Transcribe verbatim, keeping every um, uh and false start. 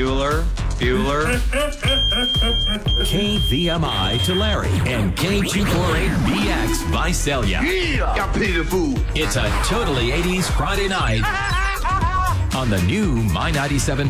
Bueller, Bueller. K V M I Tulare and K two forty-eight B X Visalia. Yeah! Got pity the fool. It's a totally eighties Friday night on the new My ninety-seven